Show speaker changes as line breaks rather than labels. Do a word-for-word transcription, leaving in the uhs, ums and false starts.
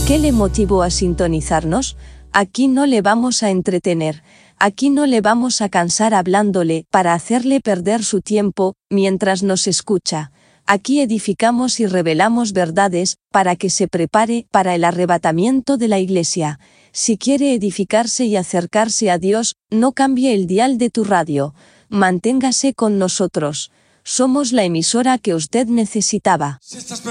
¿Qué le motivó a sintonizarnos? Aquí no le vamos a entretener, aquí no le vamos a cansar hablándole para hacerle perder su tiempo mientras nos escucha. Aquí edificamos y revelamos verdades para que se prepare para el arrebatamiento de la iglesia. Si quiere edificarse y acercarse a Dios, no cambie el dial de tu radio. Manténgase con nosotros. Somos la emisora que usted necesitaba.